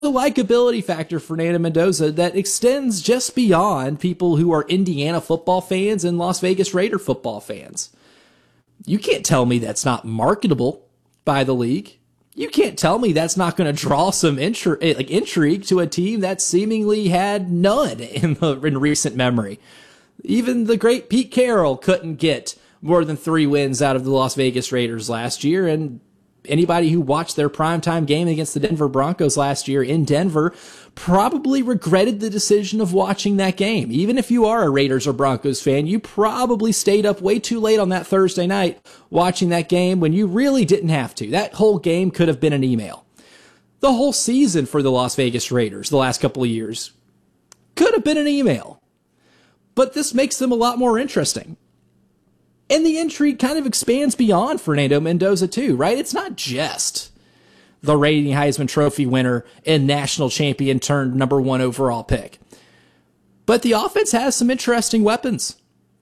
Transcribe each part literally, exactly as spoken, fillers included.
likability factor for Fernando Mendoza that extends just beyond people who are Indiana football fans and Las Vegas Raider football fans. You can't tell me that's not marketable by the league. You can't tell me that's not going to draw some intri- like intrigue to a team that seemingly had none in, the, in recent memory. Even the great Pete Carroll couldn't get more than three wins out of the Las Vegas Raiders last year, and anybody who watched their primetime game against the Denver Broncos last year in Denver probably regretted the decision of watching that game. Even if you are a Raiders or Broncos fan, you probably stayed up way too late on that Thursday night watching that game when you really didn't have to. That whole game could have been an email. The whole season for the Las Vegas Raiders the last couple of years could have been an email. But this makes them a lot more interesting. And the intrigue kind of expands beyond Fernando Mendoza too, right? It's not just the reigning Heisman Trophy winner and national champion turned number one overall pick. But the offense has some interesting weapons.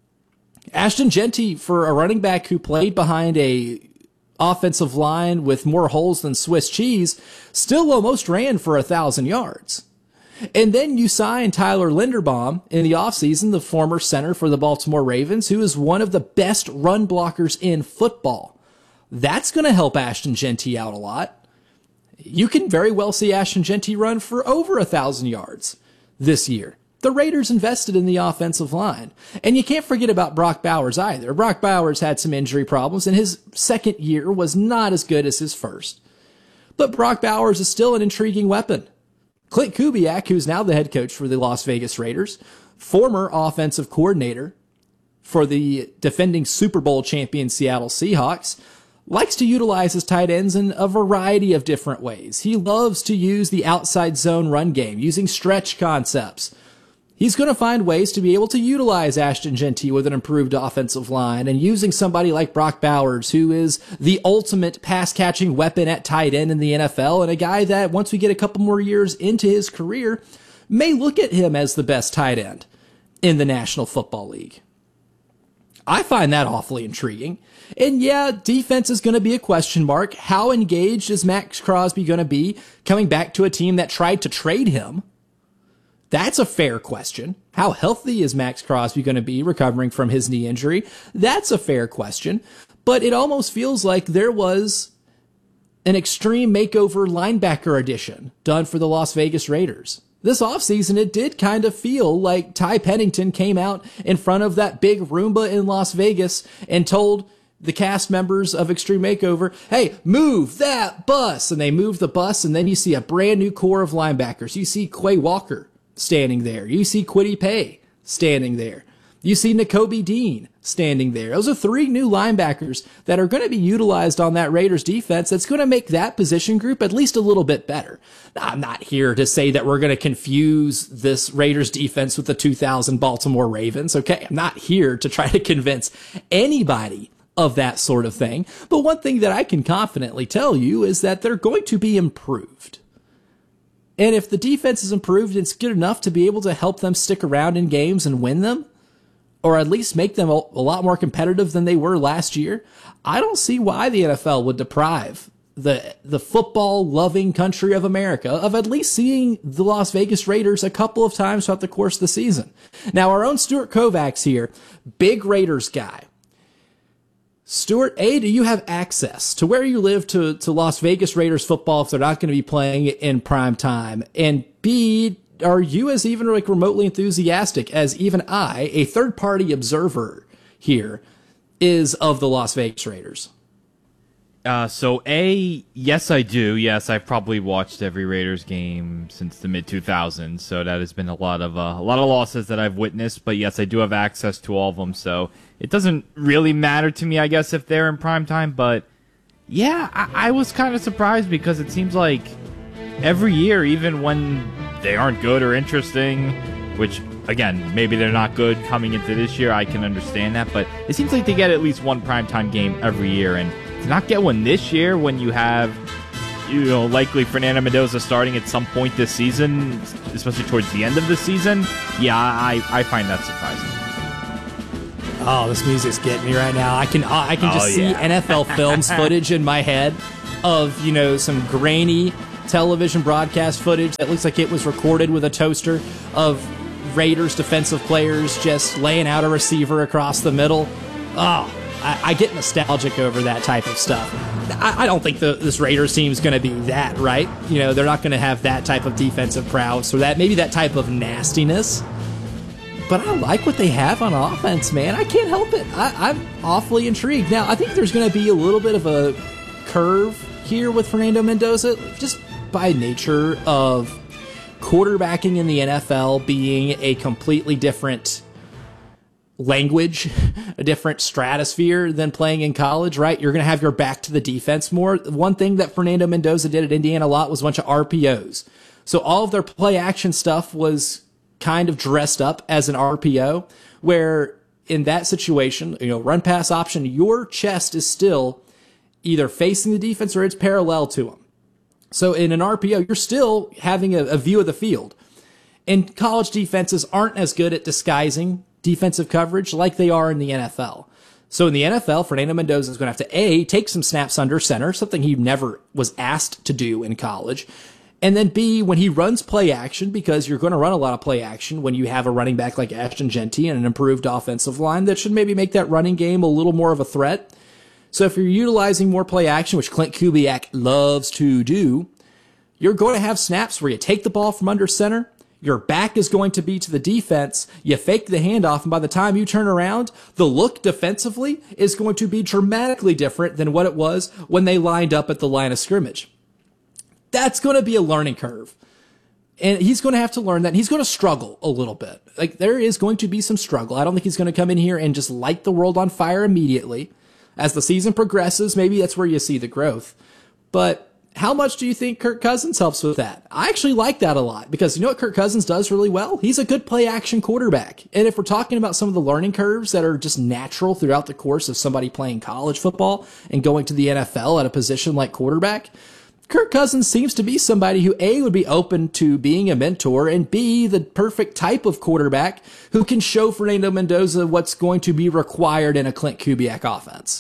Ashton Jeanty, for a running back who played behind a offensive line with more holes than Swiss cheese, still almost ran for a thousand yards. And then you sign Tyler Linderbaum in the offseason, the former center for the Baltimore Ravens, who is one of the best run blockers in football. That's going to help Ashton Jeanty out a lot. You can very well see Ashton Jeanty run for over a thousand yards this year. The Raiders invested in the offensive line. And you can't forget about Brock Bowers either. Brock Bowers had some injury problems, and his second year was not as good as his first. But Brock Bowers is still an intriguing weapon. Clint Kubiak, who's now the head coach for the Las Vegas Raiders, former offensive coordinator for the defending Super Bowl champion Seattle Seahawks, likes to utilize his tight ends in a variety of different ways. He loves to use the outside zone run game, using stretch concepts. He's going to find ways to be able to utilize Ashton Jeanty with an improved offensive line, and using somebody like Brock Bowers, who is the ultimate pass-catching weapon at tight end in the N F L, and a guy that, once we get a couple more years into his career, may look at him as the best tight end in the National Football League. I find that awfully intriguing. And yeah, defense is going to be a question mark. How engaged is Max Crosby going to be coming back to a team that tried to trade him? That's a fair question. How healthy is Max Crosby going to be recovering from his knee injury? That's a fair question. But it almost feels like there was an extreme makeover linebacker addition done for the Las Vegas Raiders. This offseason, it did kind of feel like Ty Pennington came out in front of that big Roomba in Las Vegas and told the cast members of Extreme Makeover, hey, move that bus. And they moved the bus, and then you see a brand new core of linebackers. You see Quay Walker standing there. You see Kwity Paye standing there. You see Nakobe Dean standing there. Those are three new linebackers that are going to be utilized on that Raiders defense. That's going to make that position group at least a little bit better. Now, I'm not here to say that we're going to confuse this Raiders defense with the two thousand Baltimore Ravens. Okay, I'm not here to try to convince anybody of that sort of thing. But one thing that I can confidently tell you is that they're going to be improved. And if the defense is improved, it's good enough to be able to help them stick around in games and win them, or at least make them a lot more competitive than they were last year. I don't see why the N F L would deprive the the football-loving country of America of at least seeing the Las Vegas Raiders a couple of times throughout the course of the season. Now, our own Stuart Kovacs here, big Raiders guy. Stuart, A, do you have access to where you live to, to Las Vegas Raiders football if they're not going to be playing in prime time? And B, are you as even like remotely enthusiastic as even I, a third-party observer here, is of the Las Vegas Raiders? Uh, so A, yes I do. Yes, I've probably watched every Raiders game since the mid two thousands, so that has been a lot of uh, a lot of losses that I've witnessed. But yes, I do have access to all of them, so it doesn't really matter to me, I guess, if they're in prime time. But yeah, I, I was kind of surprised because it seems like every year, even when they aren't good or interesting, which again, maybe they're not good coming into this year, I can understand that, but it seems like they get at least one primetime game every year, and to not get one this year when you have, you know, likely Fernando Mendoza starting at some point this season, especially towards the end of the season, yeah, I, I find that surprising. Oh, this music's getting me right now. I can I can just oh, see yeah. N F L Films footage in my head of, you know, some grainy television broadcast footage that looks like it was recorded with a toaster of Raiders defensive players just laying out a receiver across the middle. Oh, I, I get nostalgic over that type of stuff. I, I don't think the, this Raiders team is going to be that, right? You know, they're not going to have that type of defensive prowess or that maybe that type of nastiness. But I like what they have on offense, man. I can't help it. I, I'm awfully intrigued. Now, I think there's going to be a little bit of a curve here with Fernando Mendoza, just by nature of quarterbacking in the N F L being a completely different language, a different stratosphere than playing in college, right? You're going to have your back to the defense more. One thing that Fernando Mendoza did at Indiana a lot was a bunch of R P Os. So all of their play action stuff was kind of dressed up as an R P O, where in that situation, you know, run pass option, your chest is still either facing the defense or it's parallel to them. So in an R P O, you're still having a, a view of the field. And college defenses aren't as good at disguising defensive coverage like they are in the N F L. So in the N F L, Fernando Mendoza is going to have to A, take some snaps under center, something he never was asked to do in college. And then B, when he runs play action, because you're going to run a lot of play action when you have a running back like Ashton Jeanty and an improved offensive line that should maybe make that running game a little more of a threat. So if you're utilizing more play action, which Clint Kubiak loves to do, you're going to have snaps where you take the ball from under center, your back is going to be to the defense, you fake the handoff, and by the time you turn around, the look defensively is going to be dramatically different than what it was when they lined up at the line of scrimmage. That's going to be a learning curve. And he's going to have to learn that. And he's going to struggle a little bit. Like, there is going to be some struggle. I don't think he's going to come in here and just light the world on fire immediately. As the season progresses, maybe that's where you see the growth. But how much do you think Kirk Cousins helps with that? I actually like that a lot because you know what Kirk Cousins does really well? He's a good play action quarterback. And if we're talking about some of the learning curves that are just natural throughout the course of somebody playing college football and going to the N F L at a position like quarterback, Kirk Cousins seems to be somebody who A, would be open to being a mentor, and B, the perfect type of quarterback who can show Fernando Mendoza what's going to be required in a Clint Kubiak offense.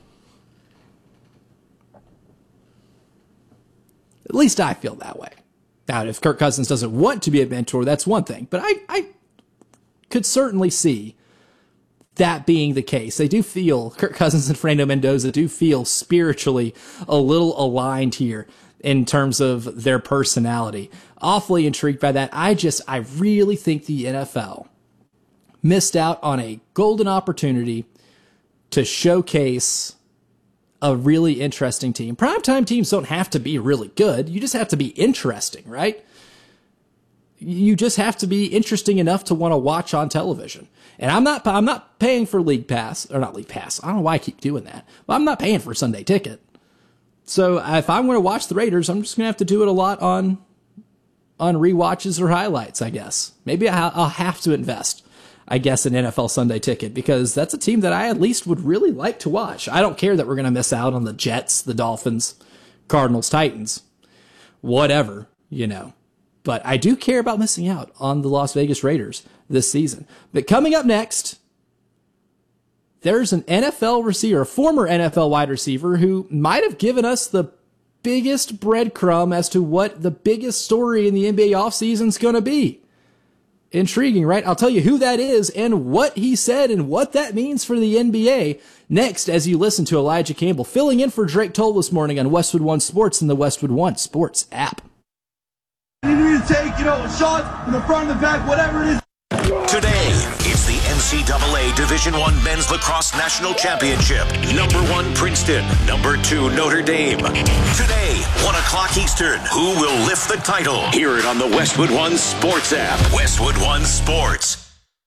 At least I feel that way. Now, if Kirk Cousins doesn't want to be a mentor, that's one thing. But I, I could certainly see that being the case. They do feel, Kirk Cousins and Fernando Mendoza do feel spiritually a little aligned here in terms of their personality. Awfully intrigued by that. I just, I really think the N F L missed out on a golden opportunity to showcase a really interesting team. Primetime teams don't have to be really good. You just have to be interesting, right? You just have to be interesting enough to want to watch on television. And I'm not I'm not paying for League Pass, or not League Pass. I don't know why I keep doing that. But I'm not paying for a Sunday ticket. So if I'm going to watch the Raiders, I'm just going to have to do it a lot on on rewatches or highlights, I guess. Maybe I'll have to invest, I guess, an N F L Sunday ticket because that's a team that I at least would really like to watch. I don't care that we're going to miss out on the Jets, the Dolphins, Cardinals, Titans, whatever, you know. But I do care about missing out on the Las Vegas Raiders this season. But coming up next, there's an N F L receiver, a former N F L wide receiver, who might have given us the biggest breadcrumb as to what the biggest story in the N B A offseason is going to be. Intriguing, right? I'll tell you who that is and what he said and what that means for the N B A next as you listen to Elijah Campbell filling in for Drake Toll this morning on Westwood One Sports and the Westwood One Sports app. You need to take, you know, a shot in the front and the back, whatever it is. Today, it's the N C double A Division One Men's Lacrosse National Championship. Number one, Princeton. Number two, Notre Dame. Today, one o'clock Eastern. Who will lift the title? Hear it on the Westwood One Sports app. Westwood One Sports.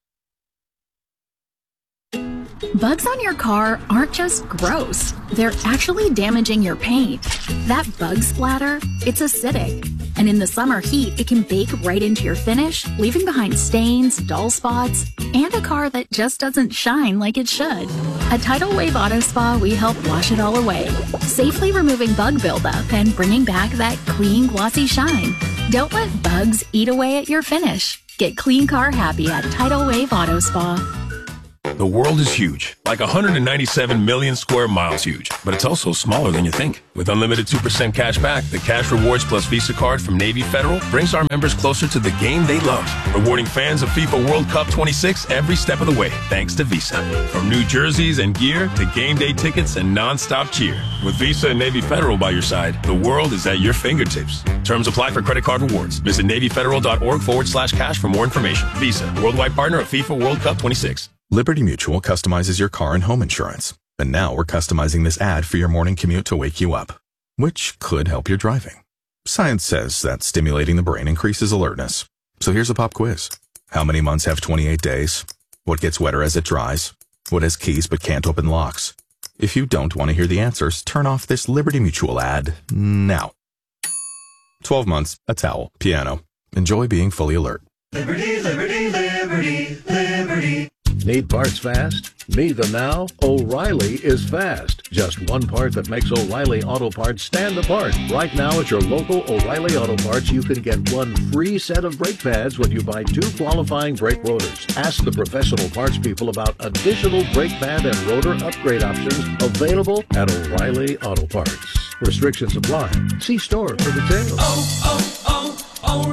Bugs on your car aren't just gross. They're actually damaging your paint. That bug splatter, it's acidic. And in the summer heat, it can bake right into your finish, leaving behind stains, dull spots, and a car that just doesn't shine like it should. At Tidal Wave Auto Spa, we help wash it all away, safely removing bug buildup and bringing back that clean, glossy shine. Don't let bugs eat away at your finish. Get clean car happy at Tidal Wave Auto Spa. The world is huge, like one hundred ninety-seven million square miles huge, but it's also smaller than you think. With unlimited two percent cash back, the Cash Rewards Plus Visa card from Navy Federal brings our members closer to the game they love, rewarding fans of FIFA World Cup twenty-six every step of the way, thanks to Visa. From new jerseys and gear to game day tickets and non-stop cheer. With Visa and Navy Federal by your side, the world is at your fingertips. Terms apply for credit card rewards. Visit NavyFederal.org forward slash cash for more information. Visa, worldwide partner of FIFA World Cup twenty-six. Liberty Mutual customizes your car and home insurance. And now we're customizing this ad for your morning commute to wake you up, which could help your driving. Science says that stimulating the brain increases alertness. So here's a pop quiz. How many months have twenty-eight days? What gets wetter as it dries? What has keys but can't open locks? If you don't want to hear the answers, turn off this Liberty Mutual ad now. twelve months, a towel, piano. Enjoy being fully alert. Liberty, liberty, liberty, liberty. Need parts fast? Need them now? O'Reilly is fast. Just one part that makes O'Reilly Auto Parts stand apart. Right now at your local O'Reilly Auto Parts, you can get one free set of brake pads when you buy two qualifying brake rotors. Ask the professional parts people about additional brake pad and rotor upgrade options available at O'Reilly Auto Parts. Restrictions apply. See store for details. Oh, oh,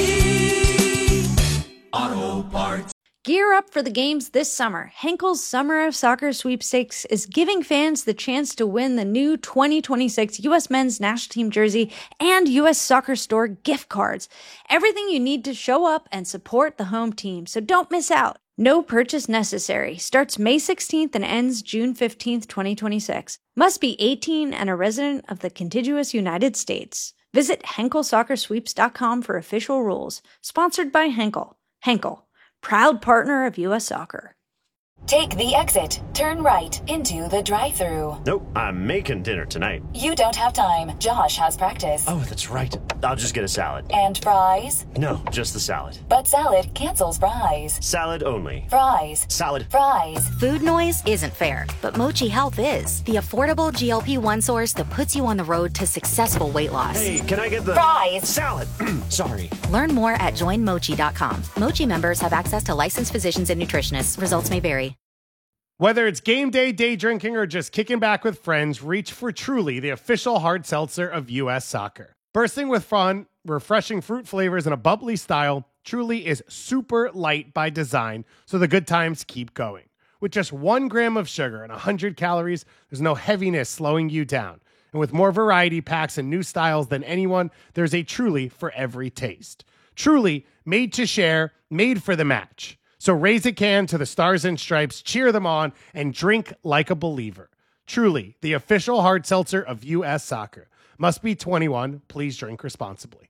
oh, O'Reilly Auto Parts. Gear up for the games this summer. Henkel's Summer of Soccer Sweepstakes is giving fans the chance to win the new twenty twenty-six U S Men's National Team jersey and U S Soccer Store gift cards. Everything you need to show up and support the home team, so don't miss out. No purchase necessary. Starts May sixteenth and ends June fifteenth, twenty twenty-six. Must be eighteen and a resident of the contiguous United States. Visit Henkel Soccer Sweeps dot com for official rules. Sponsored by Henkel. Henkel, proud partner of U S Soccer. Take the exit. Turn right into the drive-thru. Nope, I'm making dinner tonight. You don't have time. Josh has practice. Oh, that's right. I'll just get a salad. And fries? No, just the salad. But salad cancels fries. Salad only. Fries. Salad. Fries. Food noise isn't fair, but Mochi Health is. The affordable G L P one source that puts you on the road to successful weight loss. Hey, can I get the... Fries. Salad. Sorry. Learn more at join mochi dot com. Mochi members have access to licensed physicians and nutritionists. Results may vary. Whether it's game day, day drinking, or just kicking back with friends, reach for Truly, the official hard seltzer of U S Soccer. Bursting with fun, refreshing fruit flavors, and a bubbly style, Truly is super light by design, so the good times keep going. With just one gram of sugar and one hundred calories, there's no heaviness slowing you down. And with more variety packs and new styles than anyone, there's a Truly for every taste. Truly, made to share, made for the match. So raise a can to the Stars and Stripes, cheer them on, and drink like a believer. Truly, the official hard seltzer of U S Soccer. Must be twenty-one. Please drink responsibly.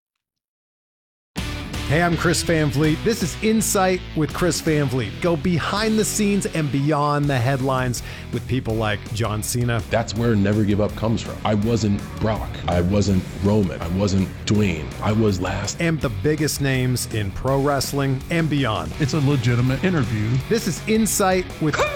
Hey, I'm Chris Van Vliet. This is Insight with Chris Van Vliet. Go behind the scenes and beyond the headlines with people like John Cena. That's where Never Give Up comes from. I wasn't Brock. I wasn't Roman. I wasn't Dwayne. I was last. And the biggest names in pro wrestling and beyond. It's a legitimate interview. This is Insight with Chris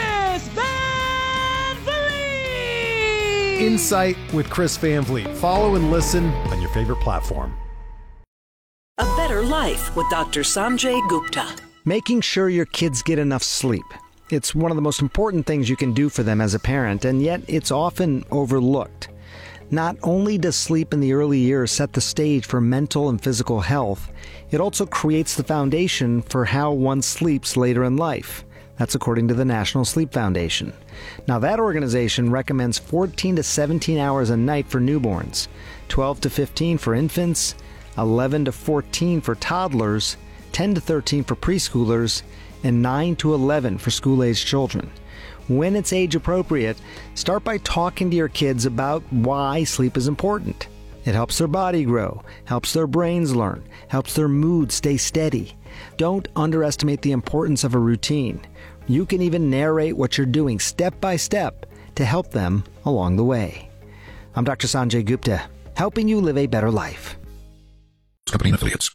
Van Vliet. Insight with Chris Van Vliet. Follow and listen on your favorite platform. A better life with Doctor Sanjay Gupta. Making sure your kids get enough sleep. It's one of the most important things you can do for them as a parent, and yet it's often overlooked. Not only does sleep in the early years set the stage for mental and physical health, it also creates the foundation for how one sleeps later in life. That's according to the National Sleep Foundation. Now, that organization recommends fourteen to seventeen hours a night for newborns, twelve to fifteen for infants, eleven to fourteen for toddlers, ten to thirteen for preschoolers, and nine to eleven for school-aged children. When it's age appropriate, start by talking to your kids about why sleep is important. It helps their body grow, helps their brains learn, helps their mood stay steady. Don't underestimate the importance of a routine. You can even narrate what you're doing step by step to help them along the way. I'm Doctor Sanjay Gupta, helping you live a better life. Company and affiliates.